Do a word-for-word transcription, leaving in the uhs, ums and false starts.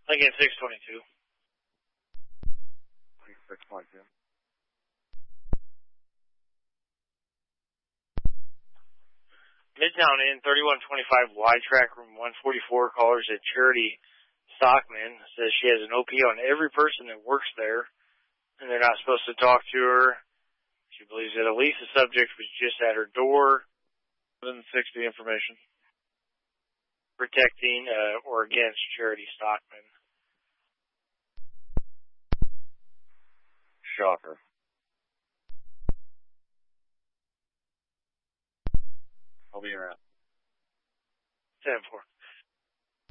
Lincoln six twenty-two. six twenty-two. Midtown Inn, thirty-one twenty-five Y track, room one forty-four. Callers at Charity Stockman. Says she has an O P on every person that works there, and they're not supposed to talk to her. She believes that at least the subject was just at her door. eleven sixty information. Protecting uh, or against Charity Stockman. Shocker. I'll be around. ten four.